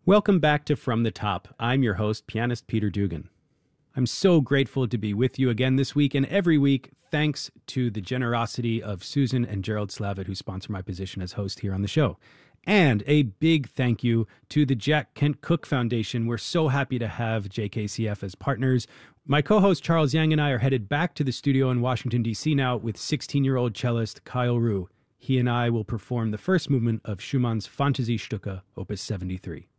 Welcome back to From the Top. I'm your host, pianist Peter Dugan. I'm so grateful to be with you again this week and every week, thanks to the generosity of Susan and Gerald Slavitt, who sponsor my position as host here on the show. And a big thank you to the Jack Kent Cooke Foundation. We're so happy to have JKCF as partners. My co-host Charles Yang and I are headed back to the studio in Washington, D.C. now with 16-year-old cellist Kyle Rue. He and I will perform the first movement of Schumann's Fantasiestücke, Opus 73.